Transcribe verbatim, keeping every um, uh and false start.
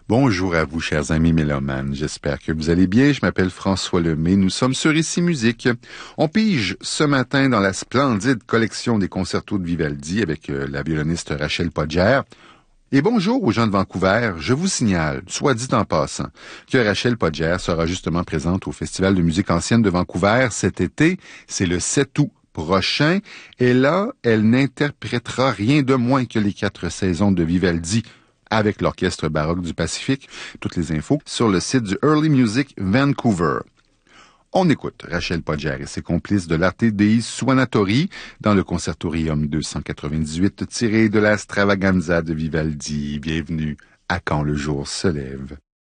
Bonjour à vous, chers amis mélomanes. J'espère que vous allez bien. Je m'appelle François Lemay. Nous sommes sur Ici Musique. On pige ce matin dans la splendide collection des concertos de Vivaldi avec euh, la violoniste Rachel Podger. Et bonjour aux gens de Vancouver. Je vous signale, soit dit en passant, que Rachel Podger sera justement présente au Festival de musique ancienne de Vancouver cet été. C'est le sept août prochain. Et là, elle n'interprétera rien de moins que les quatre saisons de Vivaldi avec l'Orchestre baroque du Pacifique. Toutes les infos sur le site du Early Music Vancouver. On écoute Rachel Podger et ses complices de l'Arte Dei Suonatori dans le Concertorium deux cent quatre-vingt-dix-huit tiré de la Stravaganza de Vivaldi. Bienvenue à Quand le jour se lève.